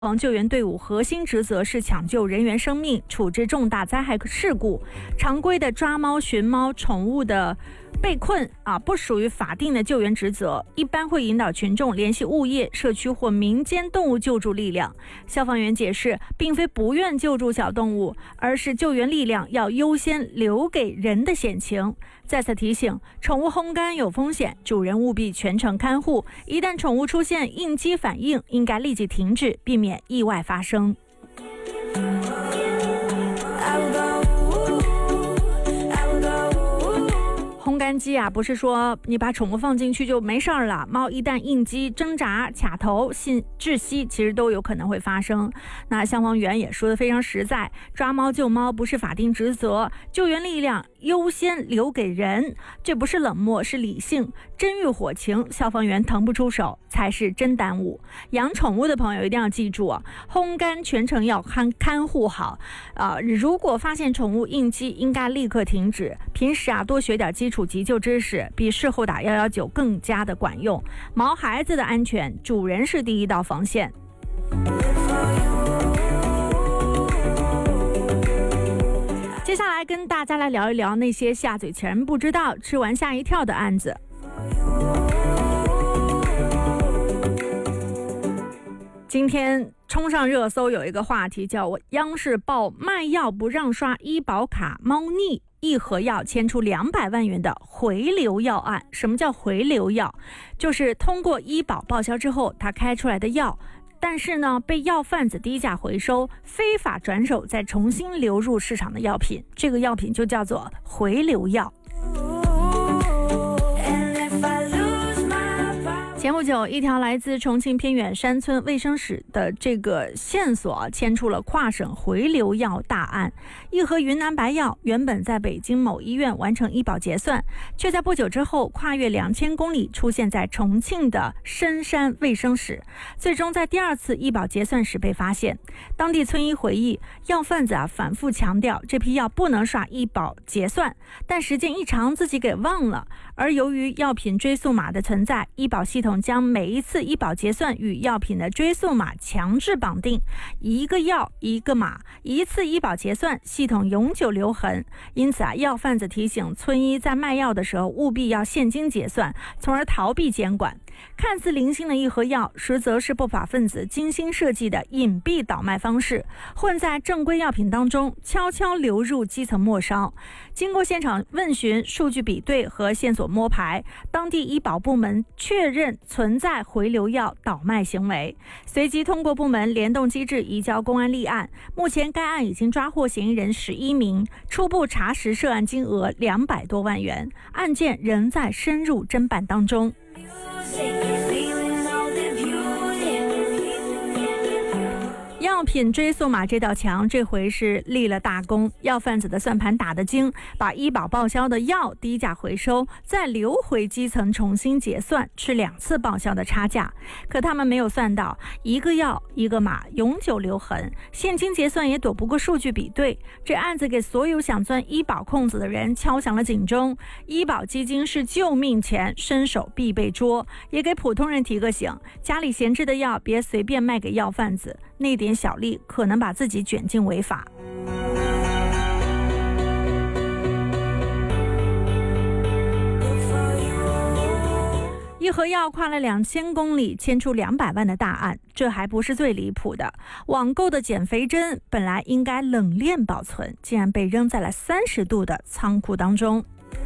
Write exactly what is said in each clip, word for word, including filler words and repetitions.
防救援队伍核心职责是抢救人员生命，处置重大灾害事故。常规的抓猫、寻猫、宠物的被困啊，不属于法定的救援职责，一般会引导群众联系物业、社区或民间动物救助力量。消防员解释，并非不愿救助小动物，而是救援力量要优先留给人的险情。再次提醒，宠物烘干有风险，主人务必全程看护。一旦宠物出现应激反应，应该立即停止，避免意外发生。烘干机啊，不是说你把宠物放进去就没事儿了，猫一旦应激、挣扎、卡头、窒息，其实都有可能会发生。那消防员也说得非常实在，抓猫救猫不是法定职责，救援力量优先留给人，这不是冷漠，是理性。真遇火情，消防员腾不出手才是真耽误。养宠物的朋友一定要记住啊，烘干全程要看看护好啊、呃！如果发现宠物应激，应该立刻停止。平时啊，多学点基础急救知识，比事后打一一九更加的管用。毛孩子的安全，主人是第一道防线。接下来跟大家来聊一聊那些下嘴前不知道，吃完吓一跳的案子。今天冲上热搜有一个话题叫央视报卖药不让刷医保卡猫腻，一盒药牵出两百万元的回流药案。什么叫回流药？就是通过医保报销之后他开出来的药，但是呢被药贩子低价回收，非法转手再重新流入市场的药品，这个药品就叫做回流药。前不久，一条来自重庆偏远山村卫生室的这个线索牵出了跨省回流药大案。一盒云南白药原本在北京某医院完成医保结算，却在不久之后跨越两千公里出现在重庆的深山卫生室，最终在第二次医保结算时被发现。当地村医回忆，药贩子啊反复强调这批药不能刷医保结算，但时间一长自己给忘了。而由于药品追溯码的存在，医保系统将每一次医保结算与药品的追溯码强制绑定，一个药一个码，一次医保结算，系统永久留痕。因此啊，药贩子提醒村医在卖药的时候务必要现金结算，从而逃避监管。看似零星的一盒药，实则是不法分子精心设计的隐蔽倒卖方式，混在正规药品当中，悄悄流入基层末梢。经过现场问询、数据比对和线索摸排，当地医保部门确认存在回流药倒卖行为，随即通过部门联动机制移交公安立案。目前该案已经抓获嫌疑人十一名，初步查实涉案金额两百多万元，案件仍在深入侦办当中。药品追溯码这道墙这回是立了大功，药贩子的算盘打得精，把医保报销的药低价回收，再流回基层重新结算，吃两次报销的差价。可他们没有算到，一个药一个码，永久留痕，现金结算也躲不过数据比对。这案子给所有想钻医保空子的人敲响了警钟，医保基金是救命钱，伸手必被捉，也给普通人提个醒，家里闲置的药别随便卖给药贩子，那点小利可能把自己卷进违法。一盒药跨了两千公里，牵出两百万的大案，这还不是最离谱的。网购的减肥针本来应该冷链保存，竟然被扔在了三十度的仓库当中。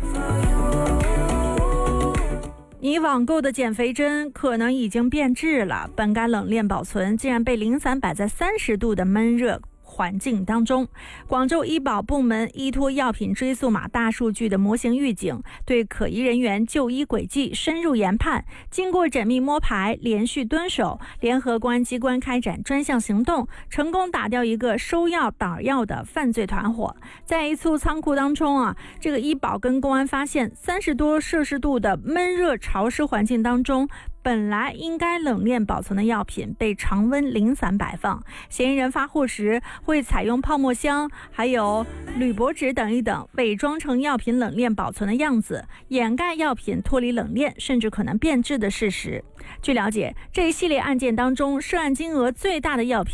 你网购的减肥针可能已经变质了，本该冷链保存，竟然被零散摆在三十度的闷热环境当中。广州医保部门依托药品追溯码大数据的模型预警，对可疑人员就医轨迹深入研判，经过缜密摸排、连续蹲守，联合公安机关开展专项行动，成功打掉一个收药倒药的犯罪团伙。在一处仓库当中啊，这个医保跟公安发现三十多摄氏度的闷热潮湿环境当中， 本来应该冷链保存的药品被常温零散摆放，嫌疑人发货时会采用泡沫箱还有铝箔纸等一等伪装成药品冷链保存的样子，掩盖药品脱离冷链甚至可能变质的事实。据了解，这一系列案件当中，涉案金额最大的药品